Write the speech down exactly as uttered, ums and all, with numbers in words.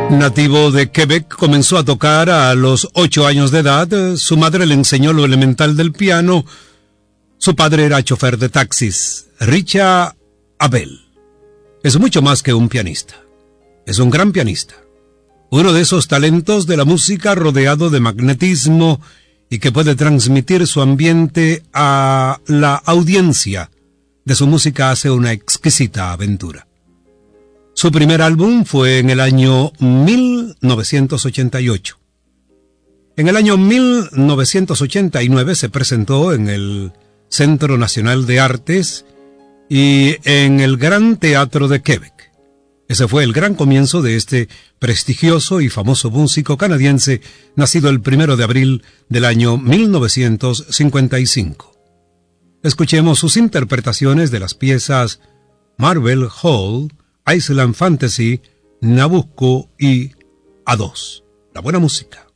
Nativo de Quebec, comenzó a tocar a los ocho años de edad. Su madre le enseñó lo elemental del piano. Su padre era chofer de taxis. Richard Abel es mucho más que un pianista. Es un gran pianista. Uno de esos talentos de la música rodeado de magnetismo y que puede transmitir su ambiente a la audiencia. De su música hace una exquisita aventura. Su primer álbum fue en el año mil novecientos ochenta y ocho. En el año mil novecientos ochenta y nueve se presentó en el Centro Nacional de Artes y en el Gran Teatro de Quebec. Ese fue el gran comienzo de este prestigioso y famoso músico canadiense, nacido el primero de abril del año mil novecientos cincuenta y cinco. Escuchemos sus interpretaciones de las piezas Marble Hall, Island Fantasy, Nabucco y A dos. La buena música.